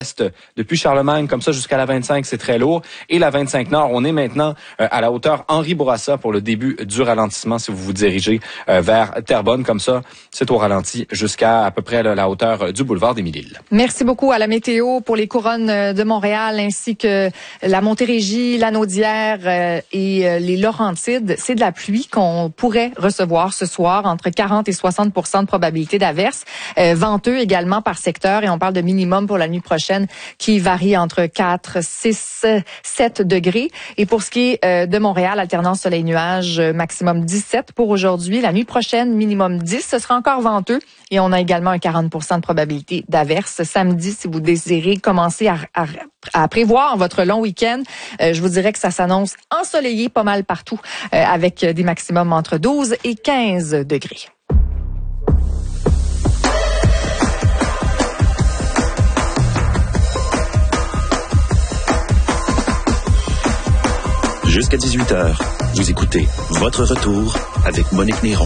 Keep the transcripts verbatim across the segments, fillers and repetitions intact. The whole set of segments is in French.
Depuis Charlemagne, comme ça, jusqu'à la vingt-cinq, c'est très lourd. Et la vingt-cinq Nord, on est maintenant euh, à la hauteur Henri Bourassa pour le début du ralentissement si vous vous dirigez euh, vers Terrebonne. Comme ça, c'est au ralenti jusqu'à à peu près là, la hauteur euh, du boulevard des Mille-Îles. Merci beaucoup à la météo pour les couronnes de Montréal ainsi que la Montérégie, la Naudière euh, et euh, les Laurentides. C'est de la pluie qu'on pourrait recevoir ce soir, entre quarante et soixante pour cent de probabilité d'averse. Euh, venteux également par secteur et on parle de minimum pour la nuit prochaine qui varie entre quatre, six, sept degrés. Et pour ce qui est euh, de Montréal, alternance soleil-nuage, maximum dix-sept pour aujourd'hui. La nuit prochaine, minimum dix. Ce sera encore venteux et on a également un quarante pour cent de probabilité d'averse. Samedi, si vous désirez commencer à, à, à prévoir votre long week-end, euh, je vous dirais que ça s'annonce ensoleillé pas mal partout euh, avec des maximums entre douze et quinze degrés. Jusqu'à dix-huit heures, vous écoutez Votre Retour avec Monique Néron.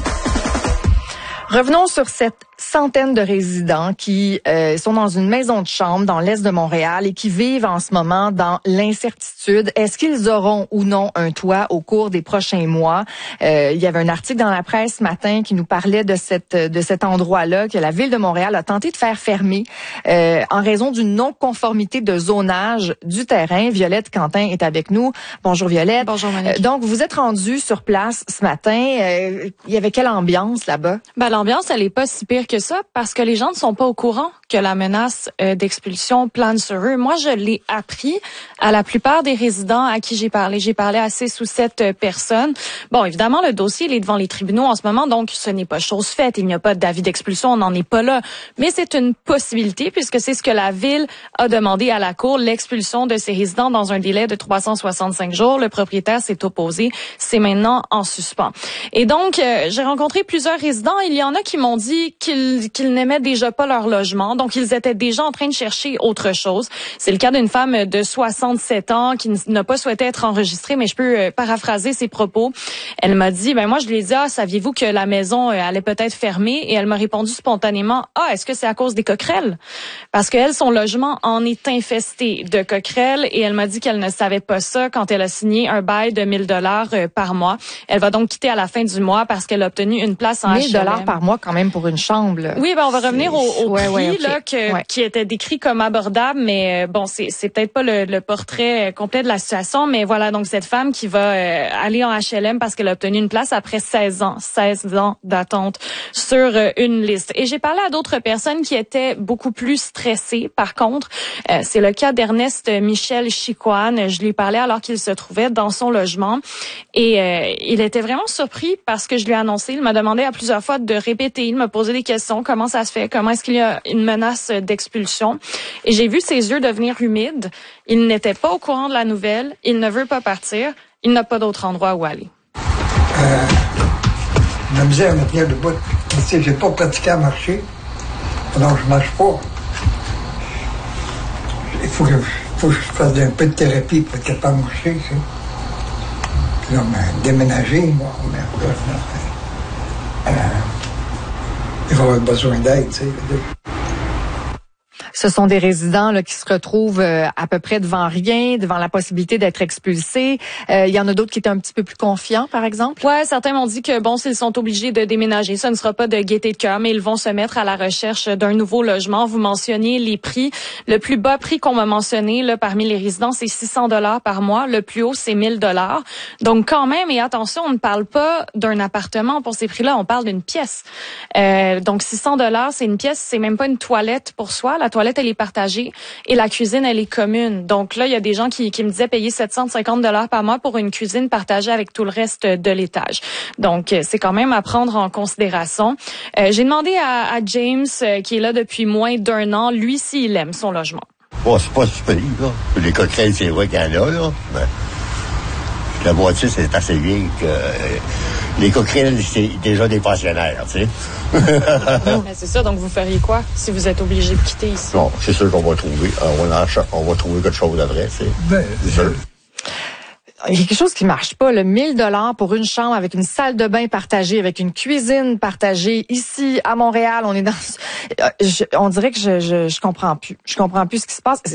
Revenons sur cette centaine de résidents qui euh, sont dans une maison de chambre dans l'est de Montréal et qui vivent en ce moment dans l'incertitude. Est-ce qu'ils auront ou non un toit au cours des prochains mois? Euh, il y avait un article dans la presse ce matin qui nous parlait de cette de cet endroit-là que la Ville de Montréal a tenté de faire fermer euh, en raison d'une non-conformité de zonage du terrain. Violette Quentin est avec nous. Bonjour Violette. Bonjour Monique. Euh, donc, vous êtes rendue sur place ce matin. Euh, il y avait quelle ambiance là-bas? Ben, l'ambiance, elle est pas si pire que ça parce que les gens ne sont pas au courant que la menace euh, d'expulsion plane sur eux. Moi, je l'ai appris à la plupart des résidents à qui j'ai parlé. J'ai parlé à six ou sept euh, personnes. Bon, évidemment, le dossier, il est devant les tribunaux en ce moment, donc ce n'est pas chose faite. Il n'y a pas d'avis d'expulsion, on n'en est pas là. Mais c'est une possibilité puisque c'est ce que la Ville a demandé à la Cour, l'expulsion de ces résidents dans un délai de trois cent soixante-cinq jours. Le propriétaire s'est opposé. C'est maintenant en suspens. Et donc, euh, j'ai rencontré plusieurs résidents. Il y en a qui m'ont dit qu'ils, qu'ils n'aimaient déjà pas leur logement. Donc, ils étaient déjà en train de chercher autre chose. C'est le cas d'une femme de soixante-sept ans qui n'a pas souhaité être enregistrée, mais je peux euh, paraphraser ses propos. Elle m'a dit, ben moi, je lui ai dit, ah, saviez-vous que la maison euh, allait peut-être fermer? Et elle m'a répondu spontanément, ah, est-ce que c'est à cause des coquerelles? Parce qu'elle, son logement en est infesté de coquerelles et elle m'a dit qu'elle ne savait pas ça quand elle a signé un bail de mille dollars euh, par mois. Elle va donc quitter à la fin du mois parce qu'elle a obtenu une place en mille dollars par mois quand même pour une chambre. Là. Oui, ben on va revenir au, au ouais, prix ouais, okay. là que, ouais. qui était décrit comme abordable, mais bon, c'est c'est peut-être pas le, le portrait complet de la situation, mais voilà, donc cette femme qui va euh, aller en H L M parce qu'elle a obtenu une place après seize ans, seize ans d'attente sur euh, une liste. Et j'ai parlé à d'autres personnes qui étaient beaucoup plus stressées. Par contre, euh, c'est le cas d'Ernest Michel Chicoine. Je lui ai parlé alors qu'il se trouvait dans son logement et euh, il était vraiment surpris parce que je lui ai annoncé. Il m'a demandé à plusieurs fois de répéter. Il m'a posé des questions. Comment ça se fait? Comment est-ce qu'il y a une menace d'expulsion? Et j'ai vu ses yeux devenir humides. Il n'était pas au courant de la nouvelle. Il ne veut pas partir. Il n'a pas d'autre endroit où aller. Euh, la misère me tient debout. Tu sais, j'ai pas pratiqué à marcher. Alors, je marche pas. Il faut que, faut que je fasse un peu de thérapie pour être capable de marcher, tu sais. Puis là, ben, déménager, moi, mais, euh, il va avoir besoin d'aide, tu sais. Ce sont des résidents là, qui se retrouvent euh, à peu près devant rien, devant la possibilité d'être expulsés. Euh, il y en a d'autres qui étaient un petit peu plus confiants, par exemple. Ouais, certains m'ont dit que bon, s'ils sont obligés de déménager, ça ne sera pas de gaieté de cœur, mais ils vont se mettre à la recherche d'un nouveau logement. Vous mentionniez les prix. Le plus bas prix qu'on m'a mentionné là parmi les résidents, c'est six cents dollars par mois. Le plus haut, c'est mille dollars. Donc quand même, et attention, on ne parle pas d'un appartement pour ces prix-là, on parle d'une pièce. Euh, donc six cents dollars, c'est une pièce, c'est même pas une toilette pour soi. La toilette, elle est partagée et la cuisine, elle est commune. Donc là, il y a des gens qui, qui me disaient payer sept cent cinquante dollars par mois pour une cuisine partagée avec tout le reste de l'étage. Donc, c'est quand même à prendre en considération. Euh, j'ai demandé à, à James, euh, qui est là depuis moins d'un an, lui, s'il aime son logement. Bon, c'est pas super, là. Les coquerelles, c'est vrai qu'il y en a, là. Mais la moitié, c'est assez bien que... Euh, les coquerelles, c'est déjà des pensionnaires, tu sais. Mais c'est ça, donc vous feriez quoi si vous êtes obligé de quitter ici? Non, c'est sûr qu'on va trouver. On va, on va trouver quelque chose de vrai, tu sais. Ben, c'est sûr. il y a quelque chose qui marche pas. Le mille dollars pour une chambre avec une salle de bain partagée, avec une cuisine partagée. Ici, à Montréal, on est dans... Je, on dirait que je, je, je comprends plus. Je comprends plus ce qui se passe.